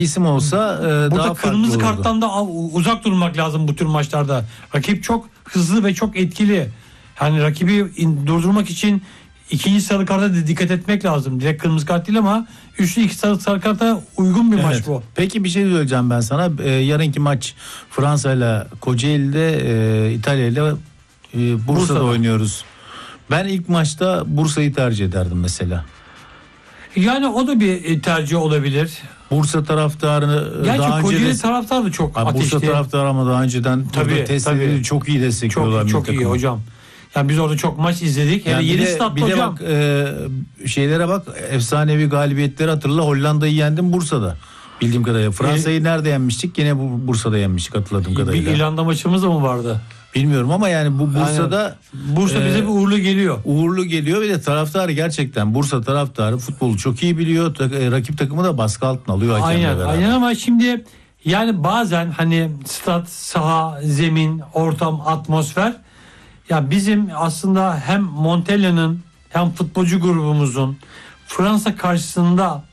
isim olsa Burada daha farklı kırmızı olurdu. karttan da uzak durmak lazım bu tür maçlarda. Rakip çok hızlı ve çok etkili. Yani rakibi durdurmak için ikinci sarı karta da dikkat etmek lazım. Direkt kırmızı kart değil ama üçlü iki sarı karta uygun bir maç bu. Peki bir şey söyleyeceğim ben sana. Yarınki maç Fransa ile Kocaeli'de, İtalya ile Bursa'da oynuyoruz. Ben ilk maçta Bursa'yı tercih ederdim mesela. Yani o da bir tercih olabilir. Bursa taraftarını daha önce Kocaeli taraftarı da çok ateşli. Bursa taraftarı ama daha önceden testleri çok iyi destekliyorlar. Çok iyi hocam. Yani biz orada çok maç izledik. Yani yeni statta hocam. Bir de bak şeylere bak, efsanevi galibiyetleri hatırla. Hollanda'yı yendim Bursa'da. Bildiğim kadarıyla. Fransa'yı nerede yenmiştik? Yine Bursa'da yenmiştik hatırladığım kadarıyla. Bir İrlanda maçımız da mı vardı? Bilmiyorum ama yani bu Bursa'da Bursa bize bir uğurlu geliyor. Uğurlu geliyor ve de taraftarı gerçekten Bursa taraftarı futbolu çok iyi biliyor. Rakip takımı da baskı altına alıyor. Aynen ama şimdi yani bazen hani stat, saha, zemin, ortam, atmosfer ya bizim aslında hem Montella'nın hem futbolcu grubumuzun Fransa karşısında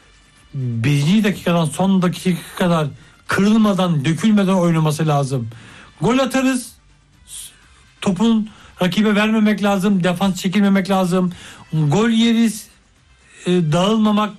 1. dakikadan son dakika kadar kırılmadan, dökülmeden oynaması lazım. Gol atarız. Topun rakibe vermemek lazım. Defans çekilmemek lazım. Gol yeriz. Dağılmamak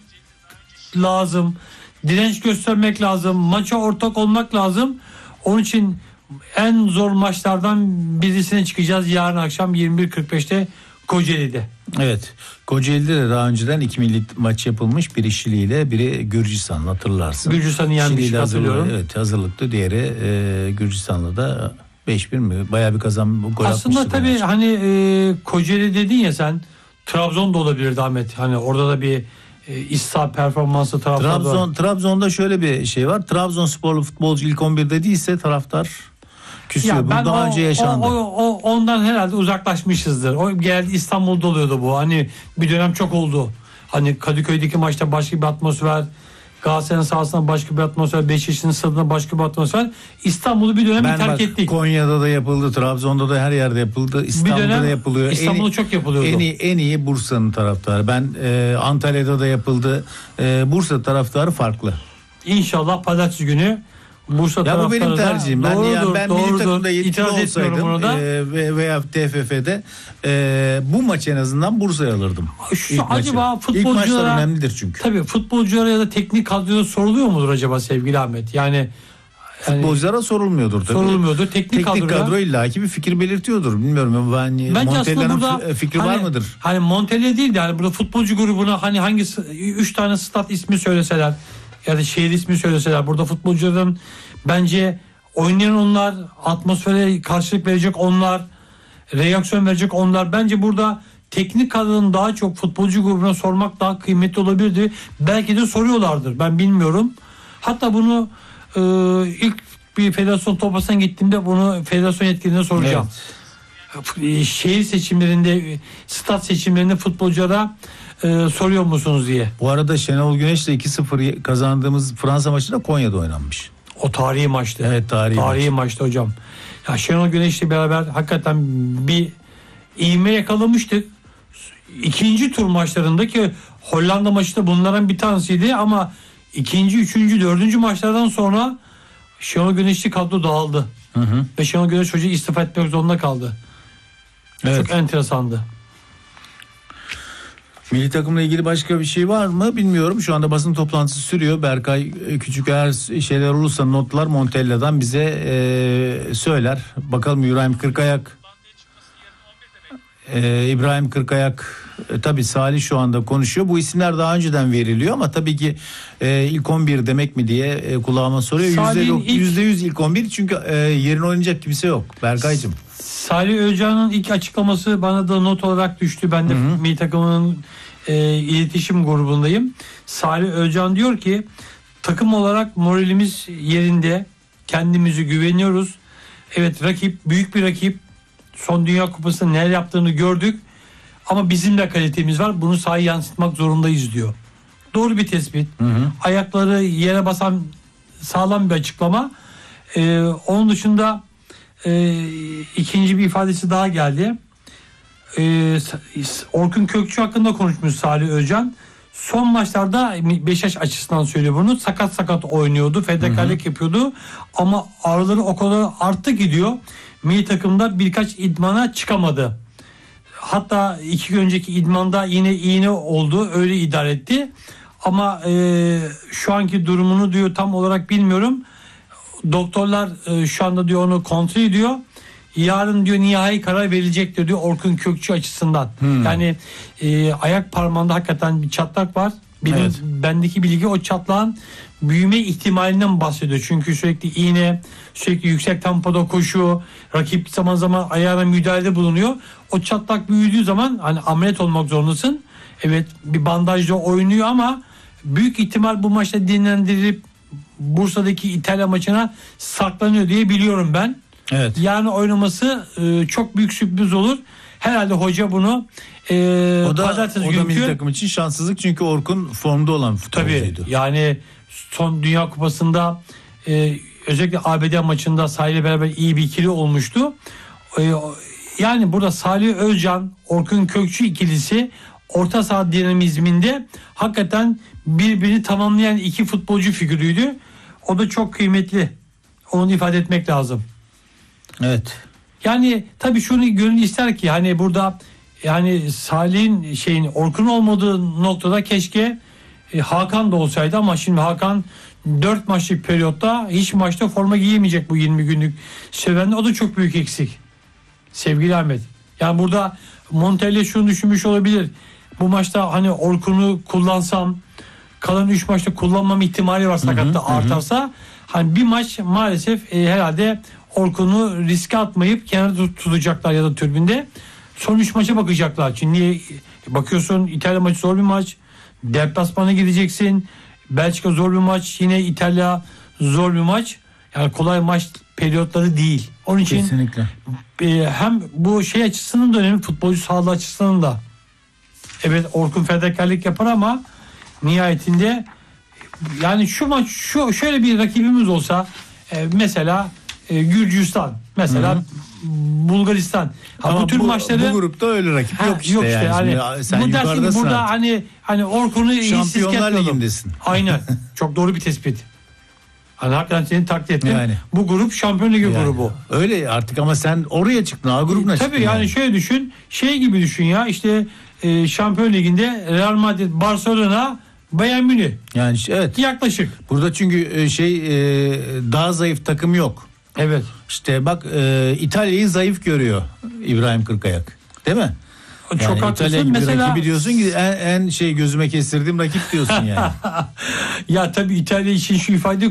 lazım. Direnç göstermek lazım. Maça ortak olmak lazım. Onun için en zor maçlardan birisine çıkacağız yarın akşam 21.45'te Kocaeli'de. Evet. Kocaeli'de de daha önceden 2 milli maç yapılmış. Biri Şili ile biri Gürcistan'la hatırlarsın. Gürcistan'ı yenmiş hatırlıyorum. Evet, hazırlıklı. Diğeri Gürcistan'la da 5-1 mi? Bayağı bir gol atmıştı. Aslında tabii hani Kocaeli dedin ya sen, Trabzon da olabilirdi Ahmet. Hani orada da bir İsta performansı taraftarı. Trabzon'da şöyle bir şey var. Trabzonsporlu futbolcu ilk 11'de değilse taraftar küsüyor. Bu daha önce yaşandı. Ondan herhalde uzaklaşmışızdır. O geldi, İstanbul'da oluyordu bu. Hani bir dönem çok oldu. Hani Kadıköy'deki maçta başka bir atmosfer, Galatasaray'ın sahasında başka bir atmosfer, Beşiktaş'ın stadında başka bir atmosfer. İstanbul'u bir dönem terk ettik. Konya'da da yapıldı, Trabzon'da da her yerde yapıldı. İstanbul'da da yapılıyor. İstanbul'da çok yapılıyordu. En iyi Bursa'nın taraftarı. Ben Antalya'da da yapıldı. Bursa taraftarı farklı. İnşallah pazartesi günü Bursa taraftarı. Bu benim tercihim. Ben milli takımda yetkili olsaydım veya TFF'de bu maç en azından Bursa'ya alırdım. Acaba futbolculara, İlk maçlar önemlidir çünkü. Tabii futbolculara ya da teknik kadroya soruluyor mudur acaba sevgili Ahmet? Yani futbolculara sorulmuyordur tabii. Sorulmuyordur. Teknik kadro illaki bir fikir belirtiyordur. Bilmiyorum ben Montella'nın fikri var mıdır? Hani Montella değil de yani burada futbolcu grubuna hani hangisi 3 tane stat ismi söyleseler ya da şehir ismi söyleseler, burada futbolcuların bence oynayan onlar, atmosfere karşılık verecek onlar, reaksiyon verecek onlar. Bence burada teknik kadronun daha çok futbolcu grubuna sormak daha kıymetli olabilirdi. Belki de soruyorlardır. Ben bilmiyorum. Hatta bunu ilk bir federasyon toplantısına gittiğimde bunu federasyon yetkililerine soracağım. Evet. Şehir seçimlerinde, stat seçimlerinde futbolculara soruyor musunuz diye. Bu arada Şenol Güneş'le 2-0 kazandığımız Fransa maçı da Konya'da oynanmış. O tarihi maçtı. Evet, tarihi maçtı hocam. Ya Şenol Güneş'le beraber hakikaten bir ivme yakalamıştık. İkinci tur maçlarındaki Hollanda maçı da bunların bir tanesiydi ama ikinci, üçüncü, dördüncü maçlardan sonra Şenol Güneş'li kadro dağıldı. Ve Şenol Güneş Hoca istifa etmek zorunda kaldı. Evet. Çok enteresandı. Milli takımla ilgili başka bir şey var mı bilmiyorum. Şu anda basın toplantısı sürüyor. Berkay küçük eğer şeyler olursa notlar Montella'dan bize söyler. Bakalım İbrahim Kırkayak tabii Salih şu anda konuşuyor. Bu isimler daha önceden veriliyor ama tabii ki ilk 11 demek mi diye kulağıma soruyor. %100 ilk 11 çünkü yerine oynayacak kimse yok Berkay'cığım. Salih Özcan'ın ilk açıklaması bana da not olarak düştü. Ben de milli takımının iletişim grubundayım. Salih Özcan diyor ki takım olarak moralimiz yerinde, kendimizi güveniyoruz. Evet, rakip büyük bir rakip. Son Dünya Kupası'nda neler yaptığını gördük. Ama bizim de kalitemiz var. Bunu sahaya yansıtmak zorundayız diyor. Doğru bir tespit. Ayakları yere basan sağlam bir açıklama. Onun dışında ikinci bir ifadesi daha geldi. Orkun Kökçü hakkında konuşmuş Salih Özcan. son maçlarda Beşiktaş açısından söylüyor bunu. Sakat oynuyordu. Fedakarlık yapıyordu. Ama ağrıları o kadar arttı gidiyor. Milli takımda birkaç idmana çıkamadı. Hatta 2 gün önceki idmanda yine iğne oldu. Öyle idare etti. Ama şu anki durumunu diyor tam olarak bilmiyorum. Doktorlar şu anda diyor onu kontrol ediyor. Yarın diyor nihai karar verilecektir diyor Orkun Kökçü açısından. Yani ayak parmağında hakikaten bir çatlak var. Bendeki bilgi o çatlağın büyüme ihtimalinden bahsediyor. Çünkü sürekli iğne, sürekli yüksek tempoda koşu, rakip zaman zaman ayağına müdahalede bulunuyor. O çatlak büyüdüğü zaman hani ameliyat olmak zorundasın. Evet, bir bandajla oynuyor ama büyük ihtimal bu maçta dinlendirilip Bursa'daki İtalya maçına saklanıyor diye biliyorum ben. Evet. Yani oynaması çok büyük sürpriz olur. Herhalde hoca bunu o da milli takım için şanssızlık çünkü Orkun formda olan futbolcuydu. Tabii yani son Dünya Kupası'nda özellikle ABD maçında Salih ile beraber iyi bir ikili olmuştu. Yani burada Salih Özcan, Orkun Kökçü ikilisi orta saha dinamizminde hakikaten birbirini tamamlayan iki futbolcu figürüydü. O da çok kıymetli. Onu ifade etmek lazım. Evet. Yani tabii şunu gönül ister ki hani burada yani Salih'in Orkun olmadığı noktada keşke Hakan da olsaydı ama şimdi Hakan 4 maçlık periyotta hiç maçta forma giyemeyecek bu 20 günlük serüvende. O da çok büyük eksik. Sevgili Ahmet. Yani burada Montella şunu düşünmüş olabilir. Bu maçta hani Orkun'u kullansam kalan 3 maçta kullanmam ihtimali var sakatta artarsa. Hani bir maç maalesef herhalde Orkun'u riske atmayıp kenarda tutacaklar ya da tribünde. Son 3 maça bakacaklar. Çünkü bakıyorsun İtalya maçı zor bir maç. Deplasmana gideceksin. Belçika zor bir maç. Yine İtalya zor bir maç. Yani kolay maç periyotları değil. Onun için kesinlikle. Hem bu şey açısından da önemli, futbolcu sağlığı açısından da. Evet, Orkun fedakarlık yapar ama nihayetinde yani şu maç şöyle bir rakibimiz olsa mesela Gürcistan, mesela Bulgaristan. Ama bu tür maçları bu grupta öyle rakip yok işte. Yani. Sen Bu dersin ki burada hani Orkun'u Şampiyonlar Ligi'ndesin. Aynen. Çok doğru bir tespit. Hani hakikaten seni takdir ettim. Yani. Bu grup Şampiyon Ligi grubu. Öyle artık ama sen oraya çıktın. A grubuna çıktın. Tabii yani şöyle düşün. Şey düşün ya işte Şampiyon Ligi'nde Real Madrid, Barcelona, Bayern Münih. Yani evet. Yaklaşık. Burada çünkü daha zayıf takım yok. Evet. İşte bak İtalya'yı zayıf görüyor İbrahim Kırkayak. Değil mi? Yani çok haklısın. İtalya gibi mesela rakibi diyorsun ki en gözüme kestirdiğim rakip diyorsun yani. Ya tabii İtalya için şu ifade